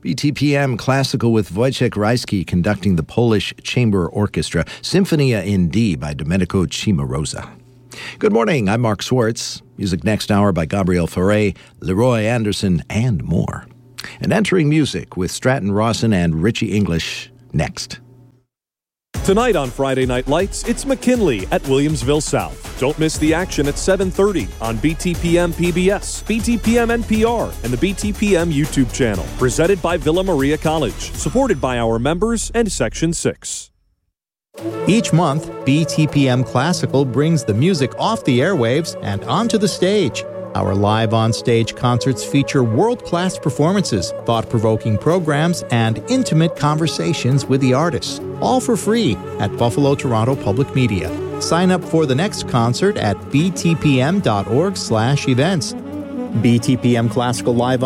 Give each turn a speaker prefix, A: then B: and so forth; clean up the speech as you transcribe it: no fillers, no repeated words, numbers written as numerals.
A: BTPM Classical with Wojciech Rajski conducting the Polish Chamber Orchestra, Symphonia in D by Domenico Cimarosa. Good morning, I'm Mark Swartz. Music next hour by Gabriel Fauré, Leroy Anderson, and more. And entering music with Stratton Rawson and Richie English next.
B: Tonight on Friday Night Lights, it's McKinley at Williamsville South. Don't miss the action at 7:30 on BTPM PBS, BTPM NPR, and the BTPM YouTube channel. Presented by Villa Maria College. Supported by our members and Section 6.
C: Each month, BTPM Classical brings the music off the airwaves and onto the stage. Our live on-stage concerts feature world-class performances, thought-provoking programs, and intimate conversations with the artists, all for free at Buffalo Toronto Public Media. Sign up for the next concert at btpm.org/events. BTPM Classical Live